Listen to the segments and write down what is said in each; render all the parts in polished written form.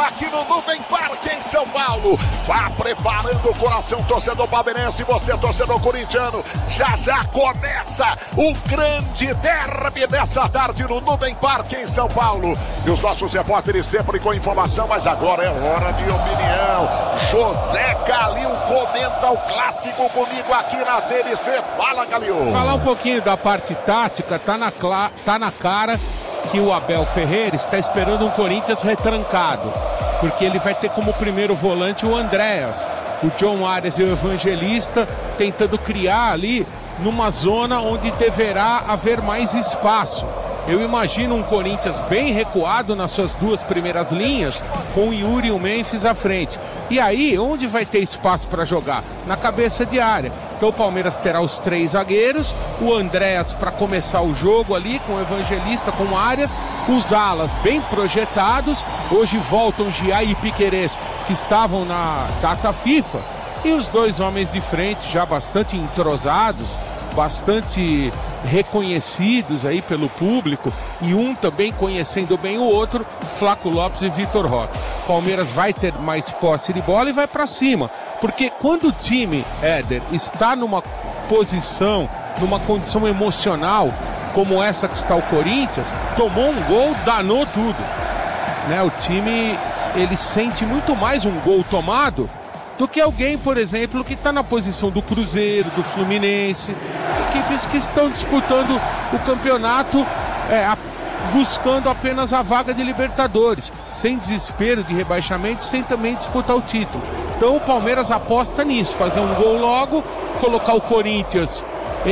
aqui no Nuvem Parque em São Paulo. Vá preparando o coração, torcedor palmeirense, você torcedor corintiano. Já já começa o grande derby dessa tarde no Nuvem Parque em São Paulo. E os nossos repórteres sempre com informação, mas agora é hora de opinião. José Calil comenta o clássico comigo aqui na TNC. Fala, Calil. Falar um pouquinho da parte tática, tá na cara que o Abel Ferreira está esperando um Corinthians retrancado, porque ele vai ter como primeiro volante o Andréas, o John Arias e o Evangelista, tentando criar ali numa zona onde deverá haver mais espaço. Eu imagino um Corinthians bem recuado nas suas duas primeiras linhas, com o Yuri e o Memphis à frente. E aí, onde vai ter espaço para jogar? Na cabeça de área. Então o Palmeiras terá os três zagueiros, o Andréas para começar o jogo ali, com o Evangelista, com o Arias, os alas bem projetados. Hoje voltam Giai e Piquerez, que estavam na data FIFA, e os dois homens de frente já bastante entrosados, bastante reconhecidos aí pelo público, e um também conhecendo bem o outro, Flaco Lopes e Vitor Roque. Palmeiras vai ter mais posse de bola e vai para cima, porque quando o time, Éder, está numa posição, numa condição emocional como essa que está o Corinthians, tomou um gol, danou tudo, né? O time, ele sente muito mais um gol tomado do que alguém, por exemplo, que está na posição do Cruzeiro, do Fluminense, equipes que estão disputando o campeonato, buscando apenas a vaga de Libertadores, sem desespero de rebaixamento, sem também disputar o título. Então o Palmeiras aposta nisso, fazer um gol logo, colocar o Corinthians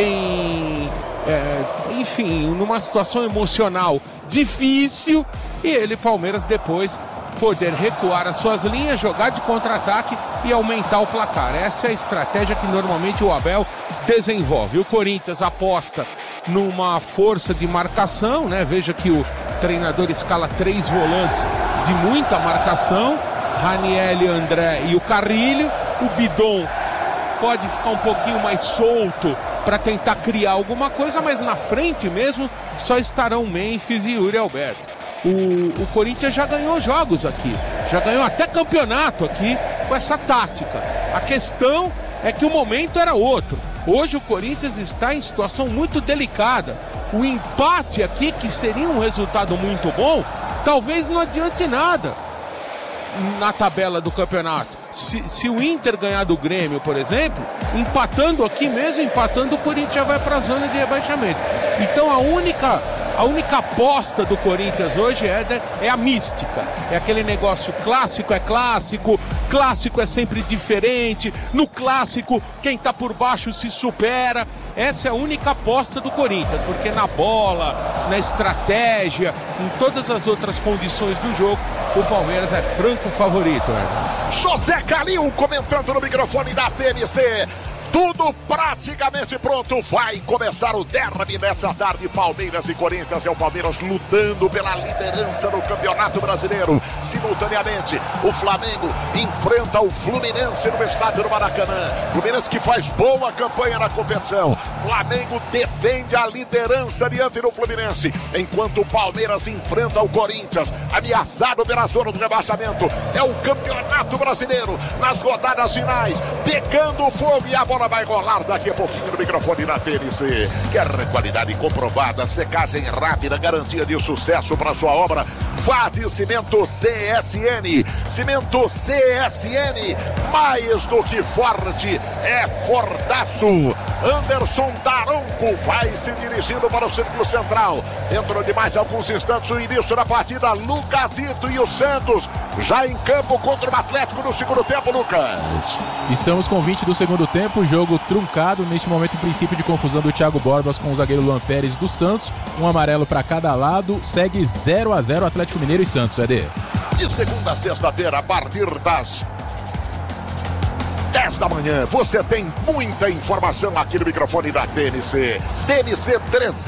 enfim, numa situação emocional difícil, e ele, Palmeiras, depois poder recuar as suas linhas, jogar de contra-ataque e aumentar o placar. Essa é a estratégia que normalmente o Abel desenvolve. O Corinthians aposta numa força de marcação, né? Veja que o treinador escala 3 volantes de muita marcação, Raniel, André e o Carrilho. O Bidon pode ficar um pouquinho mais solto para tentar criar alguma coisa, mas na frente mesmo só estarão Memphis e Yuri Alberto. O Corinthians já ganhou jogos aqui, já ganhou até campeonato aqui com essa tática. A questão é que o momento era outro. Hoje o Corinthians está em situação muito delicada. O empate aqui, que seria um resultado muito bom, talvez não adiante nada na tabela do campeonato. Se o Inter ganhar do Grêmio, por exemplo, empatando aqui mesmo, o Corinthians já vai para a zona de rebaixamento. Então a única aposta do Corinthians hoje, Éder, é a mística. É aquele negócio clássico é sempre diferente. No clássico, quem tá por baixo se supera. Essa é a única aposta do Corinthians, porque na bola, na estratégia, em todas as outras condições do jogo, o Palmeiras é franco favorito, Éder. José Calil comentando no microfone da TNC. Tudo praticamente pronto, vai começar o derby dessa tarde, Palmeiras e Corinthians. É o Palmeiras lutando pela liderança no Campeonato Brasileiro. Simultaneamente, o Flamengo enfrenta o Fluminense no estádio do Maracanã. Fluminense que faz boa campanha na competição. Flamengo defende a liderança diante do Fluminense, enquanto o Palmeiras enfrenta o Corinthians, ameaçado pela zona do rebaixamento. É o Campeonato Brasileiro nas rodadas finais, pegando fogo, e a bola vai rolar daqui a pouquinho no microfone da TNC. Quer qualidade comprovada, secagem rápida, garantia de sucesso para sua obra? Vá de Cimento CSN. Cimento CSN, mais do que forte, é fortaço. Anderson Daronco vai se dirigindo para o círculo central. Dentro de mais alguns instantes, o início da partida. Lucasito e o Santos já em campo contra o Atlético no segundo tempo, Lucas. Estamos com 20 do segundo tempo, jogo truncado. Neste momento, o princípio de confusão do Thiago Borbas com o zagueiro Luan Pérez do Santos. Um amarelo para cada lado. Segue 0-0 Atlético Mineiro e Santos, Ed. De segunda a sexta-feira, a partir das 10 da manhã, você tem muita informação aqui no microfone da TNC. TNC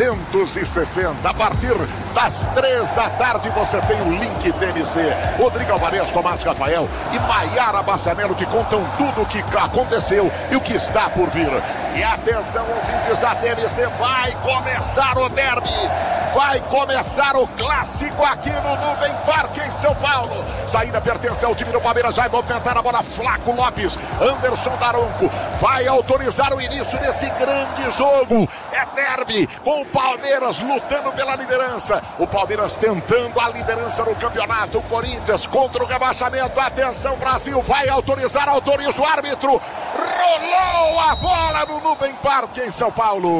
360. A partir das 3 da tarde, você tem o link TNC. Rodrigo Alvarez, Tomás Rafael e Maiara Bassanello, que contam tudo o que aconteceu e o que está por vir. E atenção, ouvintes da TNC, vai começar o derby. Vai começar o clássico aqui no Nubem Parque, em São Paulo. Saída pertence ao time do Palmeiras, vai movimentar a bola Flaco Lopes. Anderson Daronco vai autorizar o início desse grande jogo. É derby, com o Palmeiras lutando pela liderança. O Palmeiras tentando a liderança no campeonato. O Corinthians contra o rebaixamento. Atenção, Brasil, vai autorizar, autoriza o árbitro. Rolou a bola no Nubem Parque, em São Paulo.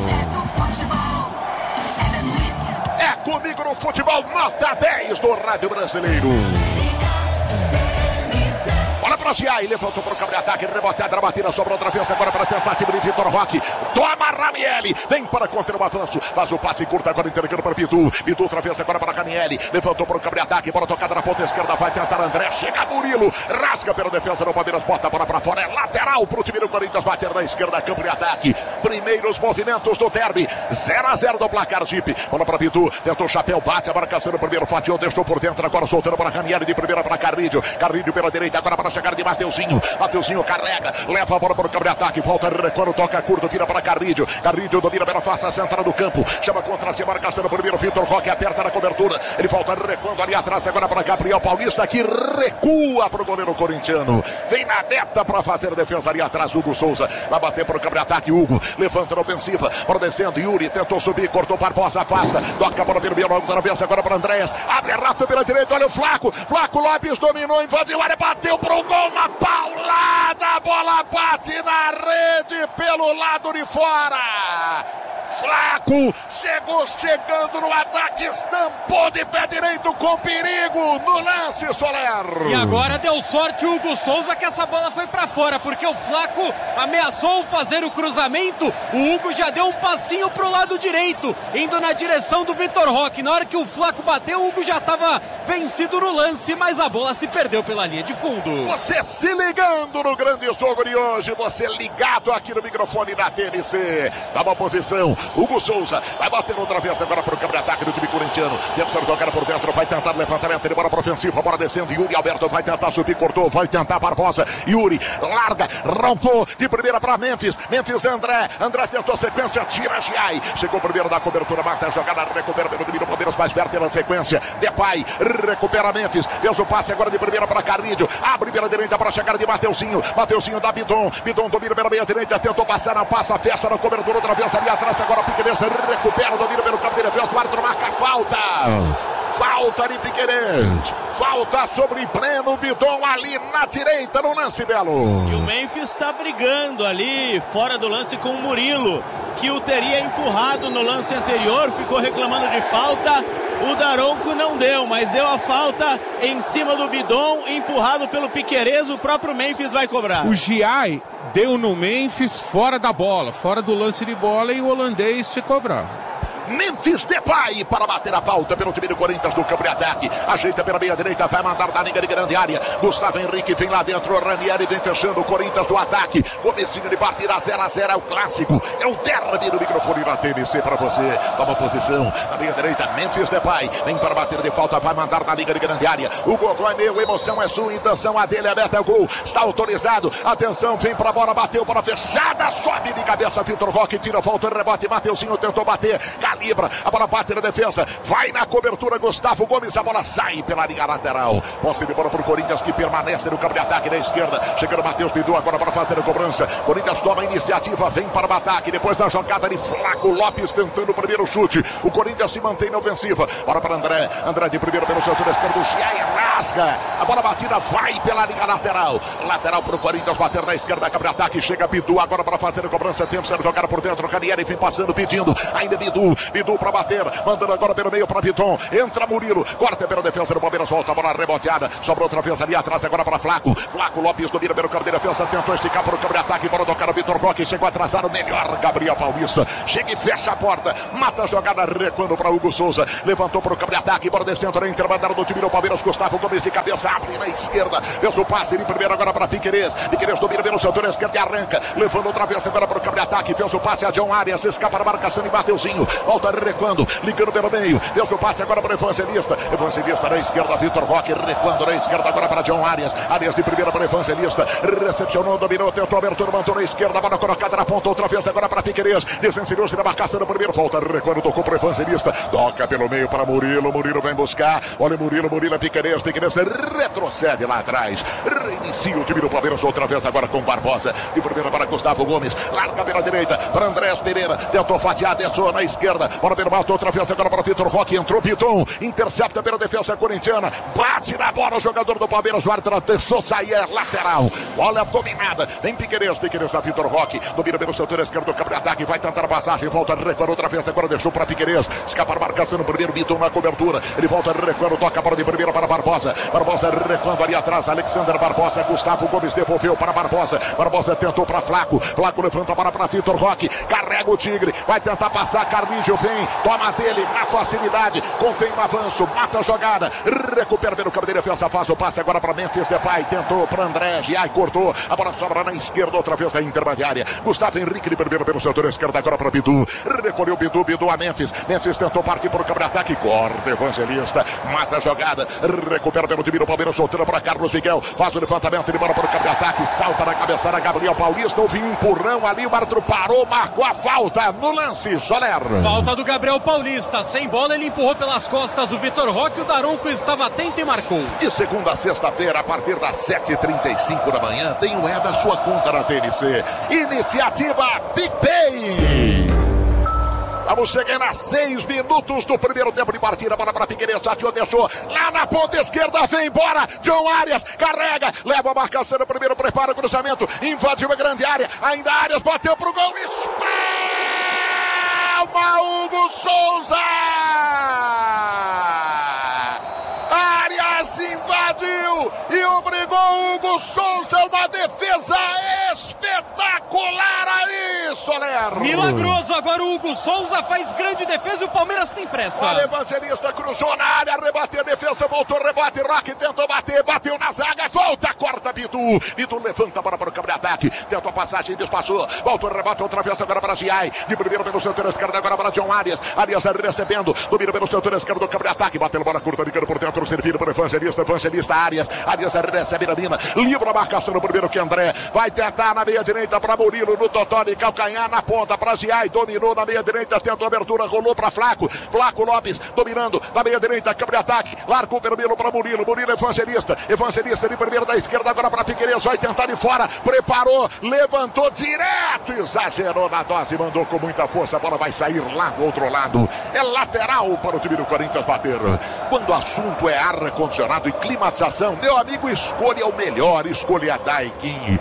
É comigo no futebol, nota 10 do Rádio Brasileiro. Bola para Giai, levantou para o campo de ataque, rebotada, a batida, sobrou outra vez agora para tentar time de Vitor Roque. Toma Ranieri, vem para contra o avanço, faz o passe curto agora entregando para Bidu. Bidu outra vez agora para Ranieri, levantou para o campo de ataque, bola tocada na ponta esquerda, vai tentar André, chega Murilo, rasga pela defesa do Palmeiras, bota a bola para fora, é lateral para o time do Corinthians, bater na esquerda, campo de ataque. Primeiros movimentos do derby, 0-0 do placar, Jeep, bola para Bidu, tentou o chapéu, bate a marcação no primeiro, fatiou, deixou por dentro, agora soltando para Ranieri, de primeira para Carrilho, Carrilho pela direita, agora para chegar de Mateuzinho, Mateuzinho carrega, leva a bola para o campo de ataque, volta recuando, toca curto, vira para Carrilho, Carrilho domina pela face central do campo, chama contra si, marcação no primeiro, Vitor Roque aperta na cobertura, ele volta recuando ali atrás, agora para Gabriel Paulista, que recua para o goleiro corintiano, vem na meta para fazer a defesa ali atrás, Hugo Souza, vai bater para o campo de ataque, Hugo, levanta na ofensiva, descendo, Yuri tentou subir, cortou Barbosa, afasta, toca a bola pelo meio, outra vez agora para Andréas, abre rápido pela direita, olha o Flaco, Flaco Lopes dominou, invadiu a área, bateu para o gol, uma paulada, a bola bate na rede pelo lado de fora. Flaco chegou chegando no ataque, estampou de pé direito com perigo no lance, Soler. E agora deu sorte o Hugo Souza que essa bola foi pra fora, porque o Flaco ameaçou fazer o cruzamento, o Hugo já deu um passinho pro lado direito, indo na direção do Vitor Roque. Na hora que o Flaco bateu, o Hugo já estava vencido no lance, mas a bola se perdeu pela linha de fundo. Você se ligando no grande jogo de hoje, você ligado aqui no microfone da TNC, dá uma posição, Hugo Souza vai bater outra vez agora para o campo de ataque do time corintiano. Dentro do cara por dentro, vai tentar levantamento, ele bora para ofensiva, bora descendo. Yuri Alberto vai tentar subir, cortou, vai tentar Barbosa. Yuri larga, rompou de primeira para Memphis. Memphis André tentou a sequência, tira Giai. Chegou primeiro da cobertura, mata a jogada, recupera pelo domínio Palmeiras, mais perto na sequência. Depay recupera Memphis, fez o passe agora de primeira para Carrilho. Abre pela direita para a chegada de Mateuzinho. Mateuzinho da Bidon domina pela meia direita, tentou passar, não passa, fecha na cobertura outra vez ali atrás. Agora Piquerez recupera o domínio pelo campo de defesa, o árbitro marca a falta. Falta de Piquerez, falta sobre Breno Bidon ali na direita no lance, Belo. E o Memphis está brigando ali fora do lance com o Murilo, que o teria empurrado no lance anterior, ficou reclamando de falta. O Daronco não deu, mas deu a falta em cima do Bidon, empurrado pelo Piquerez. O próprio Memphis vai cobrar. O Giai deu no Memphis fora da bola, fora do lance de bola, e o holandês ficou bravo. Memphis Depay para bater a falta pelo time do Corinthians no campo de ataque. Ajeita pela meia direita, vai mandar da linha de grande área. Gustavo Henrique vem lá dentro, Ranieri vem fechando o Corinthians do ataque. Comecinho de partida, 0-0, é o clássico. É o derby no microfone da TNC para você. Toma posição na linha direita, Memphis Depay vem para bater de falta, vai mandar da linha de grande área. O gol é meu, emoção é sua, intenção a dele, é meta, é o gol. Está autorizado, atenção, vem para a bola, bateu para a fechada, sobe de cabeça, Vitor Roque, tira, volta, rebote, Mateuzinho tentou bater, calibra, a bola bate na defesa, vai na cobertura, Gustavo Gomes, a bola sai pela linha lateral, posse de bola para o Corinthians que permanece no campo de ataque na esquerda, chegando Matheus Bidu agora para fazer a cobrança, Corinthians toma a iniciativa, vem para o ataque, depois da jogada de Flaco Lopes tentando o primeiro chute, o Corinthians se mantém na ofensiva, bola para André de primeiro pelo setor esquerdo, Giai rasga, a bola batida vai pela linha lateral para o Corinthians bater na esquerda, campo de ataque, chega Bidu agora para fazer a cobrança, tempo sendo jogado por dentro, Ranieri vem passando, pedindo, ainda Bidu para bater, mandando agora pelo meio para Viton, entra Murilo, corta pela defesa do Palmeiras, volta a bola reboteada, sobrou outra vez ali atrás agora para Flaco Lopes domina pelo campo de defesa, tentou esticar para o campo de ataque, para tocar o Vitor Roque, chegou atrasado, melhor Gabriel Paulista, chega e fecha a porta, mata a jogada, recuando para Hugo Souza, levantou para o campo de ataque, bora descendo na intermediária do time do Palmeiras, Gustavo Gomes de cabeça, abre na esquerda, fez o passe de primeiro agora para Piquerez. Piquerez domina pelo setor esquerdo e arranca, levando outra vez agora para o campo de ataque, fez o passe a John Arias, escapa na marcação e Mateuzinho, volta recuando, ligando pelo meio, fez o passe agora para o Evangelista na esquerda, Vitor Roque recuando na esquerda agora para John Arias, Arias de primeira para o Evangelista, recepcionou, dominou, tentou a abertura, mandou na esquerda, bola colocada na ponta, outra vez agora para Piquerez, desensinou-se na marcação no primeiro, volta recuando, tocou para o Evangelista, toca pelo meio para Murilo, Murilo vem buscar, olha Murilo Piquerez retrocede lá atrás, reinicia o time do Palmeiras outra vez agora com Barbosa, de primeira para Gustavo Gomes, larga pela direita para Andrés Pereira, tentou fatiar, desceu na esquerda, bola pelo alto, outra vez agora para Vitor Roque, entrou Piton, intercepta pela defesa corintiana, bate na bola o jogador do Palmeiras, o árbitro deixou sair, lateral, bola dominada, vem Piquerez a Vitor Roque, domina pelo setor esquerdo do campo de ataque, vai tentar a passagem, volta recuando outra vez, agora deixou para Piquerez, escapa a marcação no primeiro, Piton na cobertura, ele volta recuando, toca a bola de primeira para Barbosa recuando ali atrás, Alexander Barbosa, Gustavo Gomes devolveu para Barbosa tentou para Flaco levanta a bola para Vitor Roque, carrega o Tigre, vai tentar passar, Carlinhos vem, toma dele na facilidade, contém o avanço, mata a jogada, recupera pelo campo de defesa, faz o passe agora para Memphis Depay, tentou para André, Giai cortou, a bola sobra na esquerda, outra vez a intermediária, Gustavo Henrique de primeiro pelo setor esquerdo, agora para Bidu, recolheu Bidu a Memphis tentou partir para o campo de ataque, corta Evangelista, mata a jogada, recupera pelo time do Palmeiras, soltando para Carlos Miguel, faz o levantamento de bola para o campo de ataque, salta na cabeçada Gabriel Paulista, houve um empurrão ali, o árbitro parou, marcou a falta no lance, Soler. Falta do Gabriel Paulista, sem bola ele empurrou pelas costas o Vitor Roque, o Daronco estava atento e marcou. De segunda a sexta-feira, a partir das 7h35 da manhã, tem o da sua conta na TNC. Iniciativa PicPay. Vamos chegando a 6 minutos do primeiro tempo de partida. Bola para Piquerez, Tatiou, deixou lá na ponta esquerda, vem embora. John Arias carrega, leva a marcação no primeiro, prepara o cruzamento, invadiu a grande área. Ainda Arias bateu pro gol, espalma Hugo Souza. Arias invadiu e obrigou Hugo Souza, uma defesa espetacular aí, Soler. Milagroso, agora o Hugo Souza faz grande defesa e o Palmeiras tem pressa. O Evangelista cruzou na área, rebateu a defesa, voltou, rebate, Roque tentou bater, bateu na zaga, volta, corta Bidu levanta a bola para o campo de ataque, tentou a passagem, despachou, voltou, rebate outra vez agora para Giai, de primeiro pelo setor esquerdo, agora para John Arias recebendo, domina pelo setor esquerdo do campo de ataque, bateu a bola curta, ligando por dentro, servido para o Evangelista Arias recebe na mina, livra a marcação no primeiro que André, vai tentar na meia direita para Murilo, no totó de calcanhar na ponta para Giai, dominou na meia direita, tentou a abertura, rolou para Flaco Lopes, dominando na meia direita, campo de ataque, largou o vermelho para Murilo Evangelista de primeira da esquerda, agora para Piquerez, vai tentar de fora, preparou, levantou direto, exagerou na dose, mandou com muita força, a bola vai sair lá do outro lado, é lateral para o time do Corinthians bater. Quando o assunto é ar-condicionado e climatização, meu amigo, escolha o melhor, escolha a Daikin,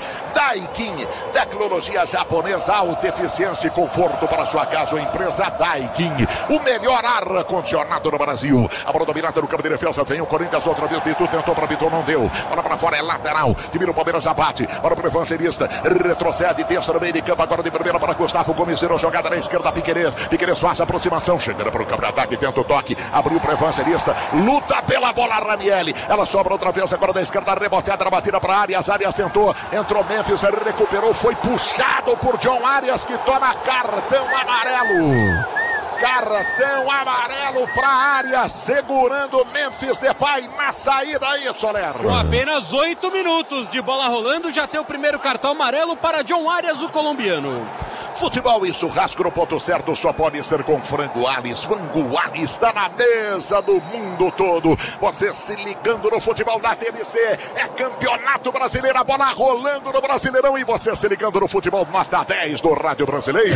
tecnologia japonesa, alta eficiência e conforto para sua casa ou empresa. Daikin, o melhor ar-condicionado no Brasil. A bola dominada no campo de defesa, vem o Corinthians outra vez, Bidu tentou para Bidu, não deu, bola para fora, é lateral, time o Palmeiras já bate, bola para o Evangelista, retrocede, desce no meio de campo, agora de primeira para Gustavo Gomes, zerou jogada na esquerda, Piquerez faz a aproximação, chegando para o campo de ataque, tenta o toque, abriu para o Evangelista, luta pela bola, Ranieri, ela sobra outra vez agora da esquerda, reboteada na batida para Arias tentou, entrou Memphis, recuperou, foi puxado por John Arias, que toma cartão amarelo. Cartão amarelo para a área, segurando Memphis Depay na saída aí, Soler. Com apenas 8 minutos de bola rolando, já tem o primeiro cartão amarelo para John Arias, o colombiano. Futebol e churrasco no ponto certo só pode ser com Frango Alis. Frango Alis está na mesa do mundo todo. Você se ligando no futebol da TNC. É campeonato brasileiro, a bola rolando no Brasileirão. E você se ligando no futebol nota 10 do Rádio Brasileiro.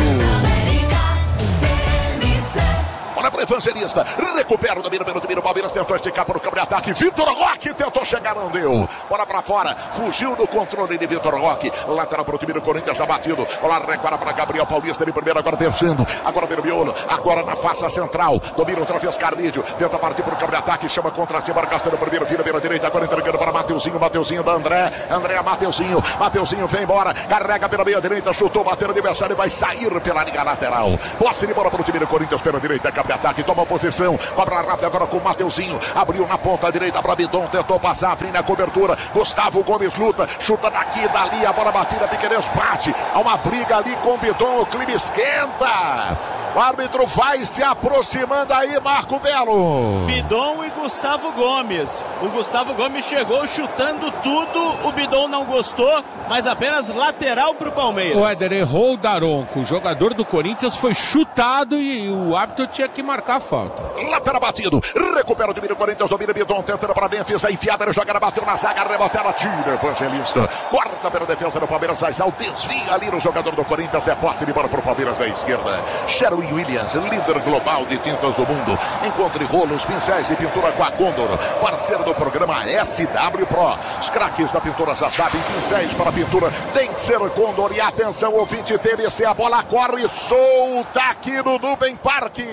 Bola para o Evangelista, recupera o domínio pelo time do Palmeiras, tentou esticar para o campo de ataque, Vitor Roque tentou chegar, não deu, bola para fora, fugiu do controle de Vitor Roque, lateral para o time do Corinthians, já batido, bola recuada para Gabriel Paulista, de primeiro, agora descendo, agora pelo miolo, agora na face central, domina outra vez Carlídio, tenta partir para o campo de ataque, chama contra si, marcação no primeiro, vira pela direita, agora entregando para Mateuzinho da André Mateuzinho vem embora, carrega pela meia direita, chutou, bateu no adversário, vai sair pela linha lateral, posse de bola para o time do Corinthians pela direita, campo de ataque, toma posição, cobra rápido agora com o Mateuzinho, abriu na ponta direita para Bidon, tentou passar, fim na cobertura, Gustavo Gomes luta, chuta daqui e dali, a bola batida, Piquerez bate, há uma briga ali com o Bidon, o clima esquenta, o árbitro vai se aproximando aí, Marco Belo. Bidon e Gustavo Gomes, o Gustavo Gomes chegou chutando tudo, o Bidon não gostou, mas apenas lateral para o Palmeiras. O Éder errou o Daronco, o jogador do Corinthians foi chutado e o árbitro tinha que marcar a falta. Lateral batido, recupera o domínio, Corinthians domina Bidon, tentando para Memphis, a enfiada, ele joga, bateu na zaga, reboteira, tira, Evangelista, corta pela defesa do Palmeiras, Zaizal desvia ali no jogador do Corinthians, é posse de bola para o Palmeiras à esquerda. Sherwin Williams, líder global de tintas do mundo, encontre rolos, pincéis e pintura com a Condor, parceiro do programa SW Pro, os craques da pintura já sabem, pincéis para pintura tem que ser Condor, e atenção, ouvinte TBC, a bola corre solta aqui no Nubem Parque.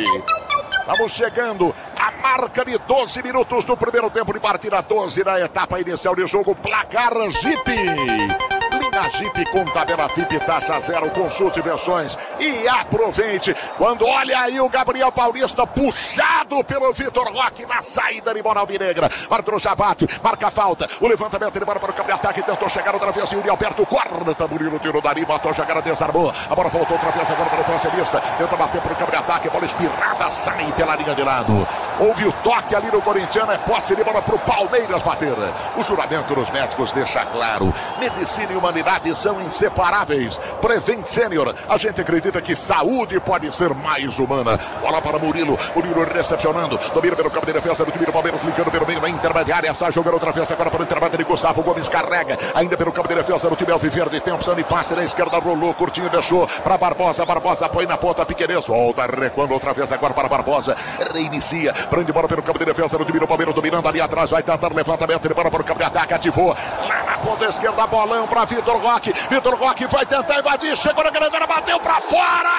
Estamos chegando à marca de 12 minutos do primeiro tempo de partida, 12 na etapa inicial de jogo, placar Jeep. Linha Jeep com tabela FIP, taxa zero, consulte versões e aproveite. Quando olha aí o Gabriel Paulista puxado pelo Vitor Roque na saída de bola alvinegra. Arthur Chavati marca a falta, o levantamento de bola para o campo de ataque, tentou chegar outra vez, Yuri Alberto corta, Murilo tirou dali, matou, jogada, desarmou, a bola voltou outra vez agora para o Francelista, tenta bater para o campo de ataque, bola espirrada, sai pela linha de lado. Houve o toque ali no corintiano, é posse de bola para o Palmeiras bater. O juramento dos médicos deixa claro, medicina e humanidade são inseparáveis. Prevent Senior, a gente acredita que saúde pode ser mais humana. Bola para Murilo, Murilo recepcionando, domina pelo campo de defesa do time do Palmeiras, ligando pelo meio na intermediária, sai jogando outra vez agora para o intermédio de Gustavo Gomes, carrega, ainda pelo campo de defesa do time Alviverde, tem opção de passe na esquerda, rolou, curtinho, deixou para Barbosa, Barbosa põe na ponta, Piquerez, volta, recuando outra vez agora para Barbosa, reinicia, prende bola pelo campo de defesa do time do Palmeiras, dominando ali atrás, vai tentar levantamento de bola para o campo de ataque, ativou, lá na ponta esquerda, bolão para Vitor Roque, Vitor Roque vai tentar invadir, chegou na grande área, bateu para fora!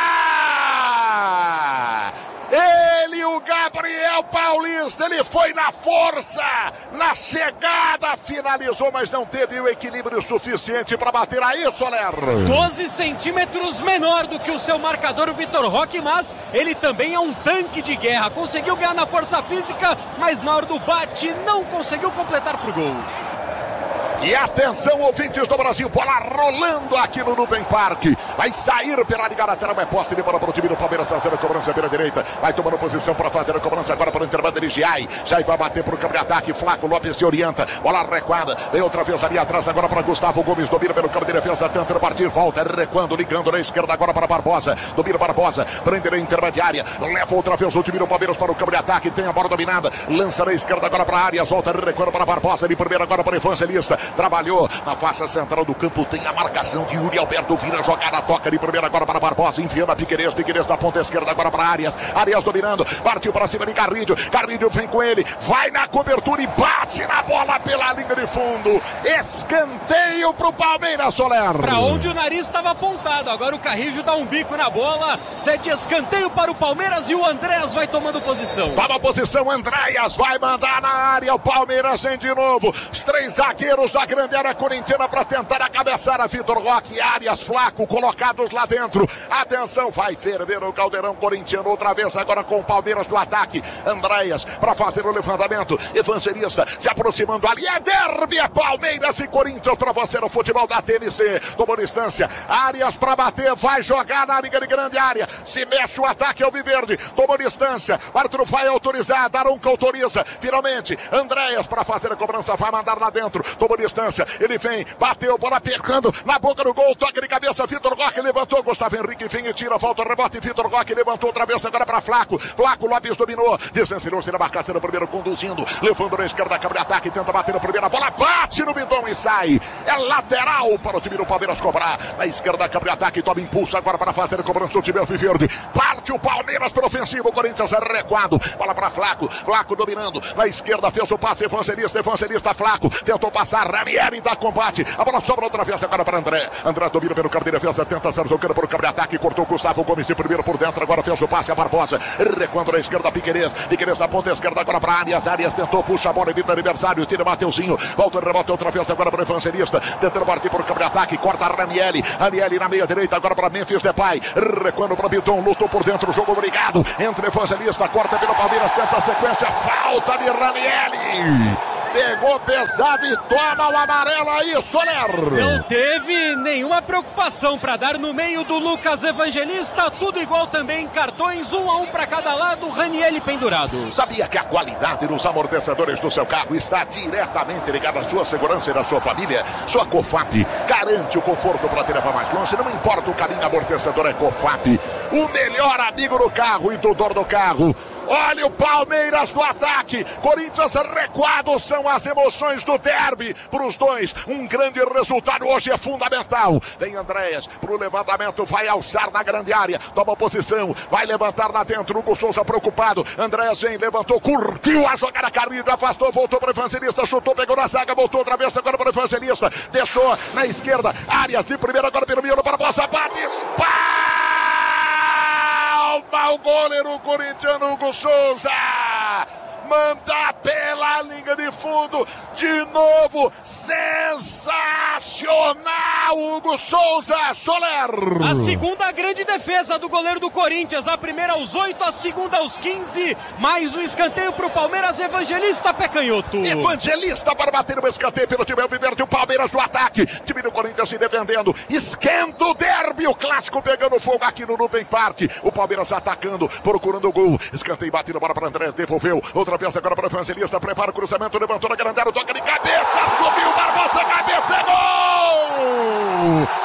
Ele, o Gabriel Paulista, ele foi na força, na chegada, finalizou, mas não teve o equilíbrio suficiente para bater aí, Soler. 12 centímetros menor do que o seu marcador, o Vitor Roque, mas ele também é um tanque de guerra. Conseguiu ganhar na força física, mas na hora do bate não conseguiu completar pro gol. E atenção, ouvintes do Brasil, bola rolando aqui no Nubem Parque. Vai sair pela liga lateral, é posse de bola para o time do Palmeiras, fazendo a cobrança pela direita. Vai tomando posição para fazer a cobrança agora para o intervalo de Giai. Giai vai bater para o campo de ataque, Flaco Lopes se orienta. Bola recuada, vem outra vez ali atrás agora para Gustavo Gomes. Domina pelo campo de defesa, tenta partir, volta, recuando, ligando na esquerda agora para Barbosa. Domina Barbosa, prende na intermediária. Leva outra vez o time do Palmeiras para o campo de ataque, tem a bola dominada. Lança na esquerda agora para Arias, volta, recuando para Barbosa. De primeiro agora para o Evangelista. Trabalhou na faixa central do campo, tem a marcação de Yuri Alberto, vira a jogada, toca de primeira agora para Barbosa, enfiando a Piquerez, Piquerez da ponta esquerda agora para Arias, Arias dominando, partiu para cima de Carrilho, Carrilho vem com ele, vai na cobertura e bate na bola pela linha de fundo, escanteio pro Palmeiras, Soler. Para onde o nariz estava apontado, agora o Carrillo dá um bico na bola, cede escanteio para o Palmeiras e o Andréas vai tomando posição. Toma posição, Andréas vai mandar na área, o Palmeiras vem de novo, os três zagueiros da grande área corintiana para tentar acabeçar a Vitor Roque, Arias, Flaco, colocados lá dentro. Atenção, vai ferver o caldeirão corintiano outra vez agora com o Palmeiras do ataque. Andréas para fazer o levantamento. Evangelista se aproximando ali. É derby, é Palmeiras e Corinthians para você no futebol da TMC. Tomou distância. Arias para bater, vai jogar na liga de grande área. Se mexe o ataque ao Viverde. Tomou distância. O árbitro vai autorizar. Daronco autoriza. Finalmente, Andréas para fazer a cobrança. Vai mandar lá dentro. Tomou distância. Ele vem, bateu, bola apertando na boca do gol, toque de cabeça, Vitor Roque levantou, Gustavo Henrique vem e tira, volta o rebote, Vitor Roque levantou outra vez agora para Flaco, Flaco Lopes dominou, desensinou-se na marcação no primeiro, conduzindo, levando na esquerda, câmara de ataque, tenta bater na primeira, bola bate no Bidon e sai, é lateral para o time do Palmeiras cobrar, na esquerda, câmara de ataque, toma impulso agora para fazer a cobrança do time Alviverde, parte o Palmeiras para o ofensivo, o Corinthians é recuado, bola para Flaco, Flaco dominando, na esquerda fez o passe, Evangelista, Flaco, tentou passar Ranieri dá combate. A bola sobra outra vez agora para André. André domina pelo campo de defesa, tenta ser tocando por campo de ataque. Cortou Gustavo Gomes de primeiro por dentro. Agora fez o passe a Barbosa. Recuando na esquerda, Piquerez. Piquerez na ponta esquerda agora para Arias. Arias tentou, puxa a bola, evita aniversário. Tira Mateuzinho. Volta o rebote outra vez agora para o Evangelista. Tentando partir por campo de ataque. Corta Ranieri. Ranieri na meia direita agora para Memphis Depay. Recuando para Biton. Lutou por dentro. Jogo obrigado. Entre Evangelista. Corta pelo Palmeiras. Tenta a sequência. Falta de Ranieri. Pegou pesado e toma o amarelo aí, Soler. Não teve nenhuma preocupação para dar no meio do Lucas Evangelista. Tudo igual também, cartões 1 a 1 para cada lado, Ranieri pendurado. Sabia que a qualidade dos amortecedores do seu carro está diretamente ligada à sua segurança e da sua família? Sua Cofap garante o conforto para te levar mais longe. Não importa o caminho, amortecedor é Cofap. O melhor amigo do carro e do dono do carro. Olha o Palmeiras no ataque. Corinthians recuado, são as emoções do derby. Para os dois, um grande resultado hoje é fundamental. Vem Andréas para o levantamento, vai alçar na grande área. Toma posição, vai levantar lá dentro. Hugo Souza preocupado. Andréas vem, levantou, curtiu a jogada, Carrilho afastou, voltou para o Evangelista, chutou, pegou na zaga, voltou outra vez agora para o Evangelista. Deixou na esquerda, Arias de primeira agora pelo meio para a bola, bate, o goleiro corintiano Hugo Souza manda pela linha de fundo de novo, sensacional Hugo Souza. Soler, a segunda grande defesa do goleiro do Corinthians, a primeira aos 8, a segunda aos 15, mais um escanteio para o Palmeiras. Evangelista, pé canhoto. Evangelista para bater o escanteio pelo time alviverde. O Palmeiras no ataque, time do Corinthians se defendendo, esquenta o derby, o clássico pegando fogo aqui no Nubem Park. O Palmeiras atacando, procurando o gol, escanteio batido, bola para André, devolveu, outra vez agora para o Evangelista, prepara o cruzamento, levantou na grande área, toca de cabeça, subiu Barbosa, cabeça, gol!